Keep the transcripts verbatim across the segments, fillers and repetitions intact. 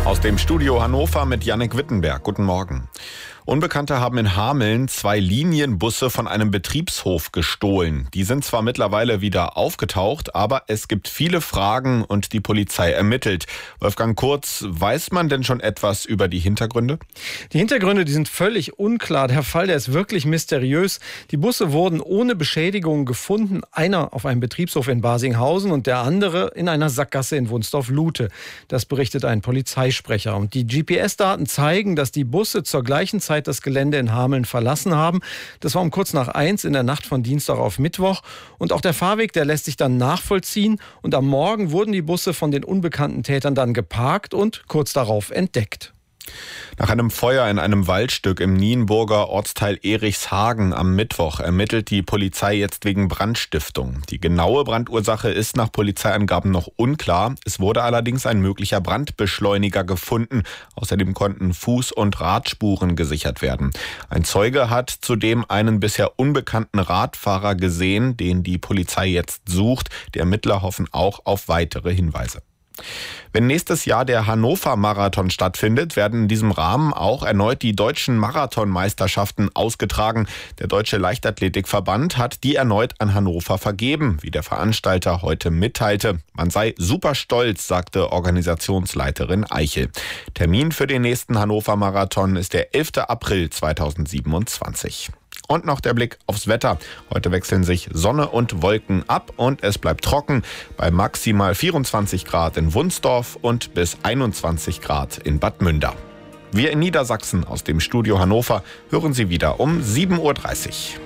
Aus dem Studio Hannover mit Jannik Wittenberg. Guten Morgen. Unbekannte haben in Hameln zwei Linienbusse von einem Betriebshof gestohlen. Die sind zwar mittlerweile wieder aufgetaucht, aber es gibt viele Fragen und die Polizei ermittelt. Wolfgang Kurz, weiß man denn schon etwas über die Hintergründe? Die Hintergründe, die sind völlig unklar. Der Fall, der ist wirklich mysteriös. Die Busse wurden ohne Beschädigung gefunden. Einer auf einem Betriebshof in Barsinghausen und der andere in einer Sackgasse in Wunsdorf-Lute. Das berichtet ein Polizeisprecher. Und die G P S-Daten zeigen, dass die Busse zur gleichen Zeit das Gelände in Hameln verlassen haben. Das war um kurz nach eins in der Nacht von Dienstag auf Mittwoch. Und auch der Fahrweg, der lässt sich dann nachvollziehen. Und am Morgen wurden die Busse von den unbekannten Tätern dann geparkt und kurz darauf entdeckt. Nach einem Feuer in einem Waldstück im Nienburger Ortsteil Erichshagen am Mittwoch ermittelt die Polizei jetzt wegen Brandstiftung. Die genaue Brandursache ist nach Polizeiangaben noch unklar. Es wurde allerdings ein möglicher Brandbeschleuniger gefunden. Außerdem konnten Fuß- und Radspuren gesichert werden. Ein Zeuge hat zudem einen bisher unbekannten Radfahrer gesehen, den die Polizei jetzt sucht. Die Ermittler hoffen auch auf weitere Hinweise. Wenn nächstes Jahr der Hannover-Marathon stattfindet, werden in diesem Rahmen auch erneut die deutschen Marathonmeisterschaften ausgetragen. Der Deutsche Leichtathletikverband hat die erneut an Hannover vergeben, wie der Veranstalter heute mitteilte. Man sei super stolz, sagte Organisationsleiterin Eichel. Termin für den nächsten Hannover-Marathon ist der elfter April zweitausendsiebenundzwanzig. Und noch der Blick aufs Wetter. Heute wechseln sich Sonne und Wolken ab und es bleibt trocken bei maximal vierundzwanzig Grad in Wunsdorf und bis einundzwanzig Grad in Bad Münder. Wir in Niedersachsen aus dem Studio Hannover hören Sie wieder um sieben Uhr dreißig.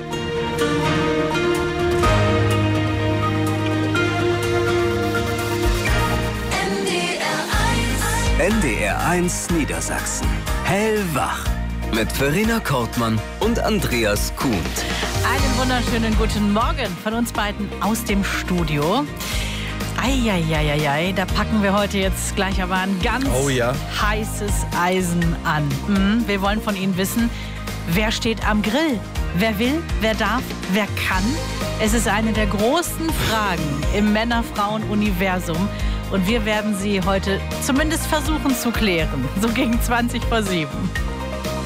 N D R eins Niedersachsen. Hellwach. Mit Verena Kortmann und Andreas Kuhnt. Einen wunderschönen guten Morgen von uns beiden aus dem Studio. Eieieiei, da packen wir heute jetzt gleich aber ein ganz oh ja. heißes Eisen an. Mhm, wir wollen von Ihnen wissen, wer steht am Grill? Wer will, wer darf, wer kann? Es ist eine der großen Fragen im Männer-Frauen-Universum. Und wir werden sie heute zumindest versuchen zu klären. So gegen zwanzig vor sieben.